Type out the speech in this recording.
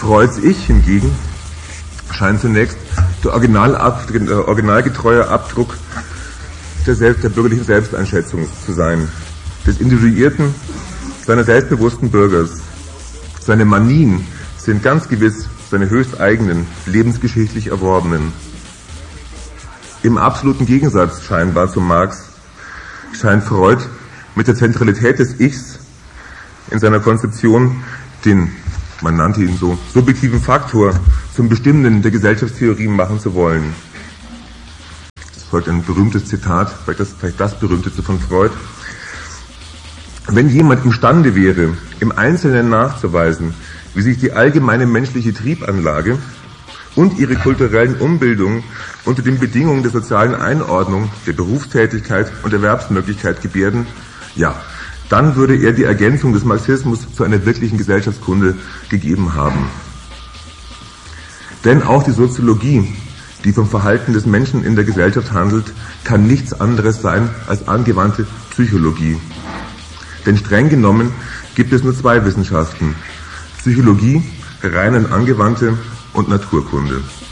Freuds Ich hingegen scheint zunächst der originalgetreue Abdruck der bürgerlichen Selbsteinschätzung zu sein, des individuierten, seiner selbstbewussten Bürgers. Seine Manien sind ganz gewiss seine höchst eigenen, lebensgeschichtlich erworbenen. Im absoluten Gegensatz scheinbar zu Marx scheint Freud mit der Zentralität des Ichs in seiner Konzeption den, man nannte ihn so, subjektiven Faktor zum Bestimmenden der Gesellschaftstheorie machen zu wollen. Es folgt ein berühmtes Zitat, vielleicht das berühmteste von Freud. Wenn jemand imstande wäre, im Einzelnen nachzuweisen, wie sich die allgemeine menschliche Triebanlage und ihre kulturellen Umbildungen unter den Bedingungen der sozialen Einordnung, der Berufstätigkeit und Erwerbsmöglichkeit gebärden, ja, dann würde er die Ergänzung des Marxismus zu einer wirklichen Gesellschaftskunde gegeben haben. Denn auch die Soziologie, die vom Verhalten des Menschen in der Gesellschaft handelt, kann nichts anderes sein als angewandte Psychologie. Denn streng genommen gibt es nur zwei Wissenschaften: Psychologie, rein und angewandte, und Naturkunde.